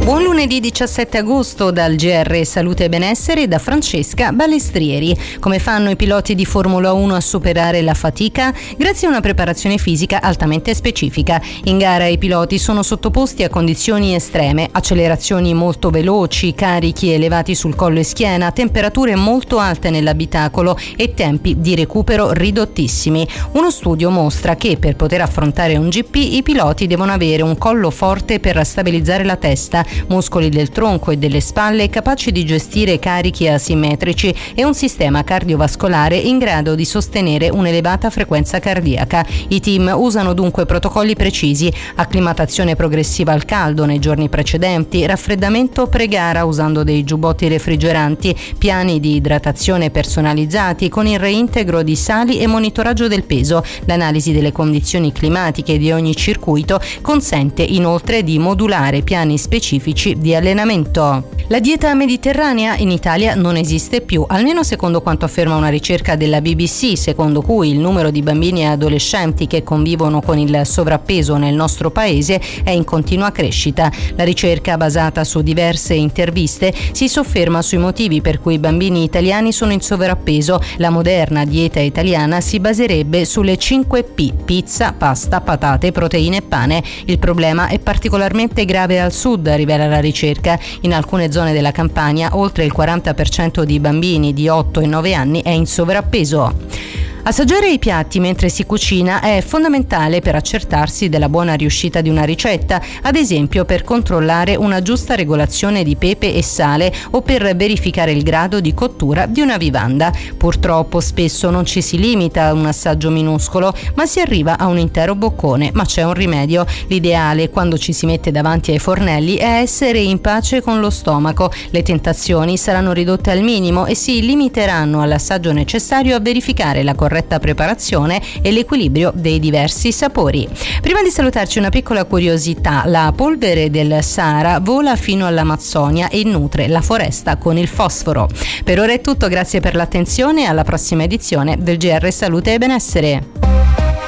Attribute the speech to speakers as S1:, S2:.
S1: Buon lunedì 17 agosto dal GR Salute e Benessere e da Francesca Balestrieri. Come fanno i piloti di Formula 1 a superare la fatica? Grazie a una preparazione fisica altamente specifica. In gara i piloti sono sottoposti a condizioni estreme, accelerazioni molto veloci, carichi elevati sul collo e schiena, temperature molto alte nell'abitacolo e tempi di recupero ridottissimi. Uno studio mostra che per poter affrontare un GP i piloti devono avere un collo forte per stabilizzare la testa, muscoli del tronco e delle spalle capaci di gestire carichi asimmetrici e un sistema cardiovascolare in grado di sostenere un'elevata frequenza cardiaca. I team usano dunque protocolli precisi: acclimatazione progressiva al caldo nei giorni precedenti, raffreddamento pre-gara usando dei giubbotti refrigeranti, piani di idratazione personalizzati con il reintegro di sali e monitoraggio del peso. L'analisi delle condizioni climatiche di ogni circuito consente inoltre di modulare piani specifici di allenamento. La dieta mediterranea in Italia non esiste più, almeno secondo quanto afferma una ricerca della BBC, secondo cui il numero di bambini e adolescenti che convivono con il sovrappeso nel nostro paese è in continua crescita. La ricerca, basata su diverse interviste, si sofferma sui motivi per cui i bambini italiani sono in sovrappeso. La moderna dieta italiana si baserebbe sulle 5 P: pizza, pasta, patate, proteine e pane. Il problema è particolarmente grave al sud, rivela la ricerca. In alcune zone della Campania oltre il 40% di bambini di 8 e 9 anni è in sovrappeso. Assaggiare i piatti mentre si cucina è fondamentale per accertarsi della buona riuscita di una ricetta, ad esempio per controllare una giusta regolazione di pepe e sale o per verificare il grado di cottura di una vivanda. Purtroppo spesso non ci si limita a un assaggio minuscolo, ma si arriva a un intero boccone. Ma c'è un rimedio. L'ideale quando ci si mette davanti ai fornelli è essere in pace con lo stomaco. Le tentazioni saranno ridotte al minimo e si limiteranno all'assaggio necessario a verificare la corretta preparazione e l'equilibrio dei diversi sapori. Prima di salutarci, una piccola curiosità: la polvere del Sahara vola fino all'Amazzonia e nutre la foresta con il fosforo. Per ora è tutto, grazie per l'attenzione e alla prossima edizione del GR Salute e Benessere.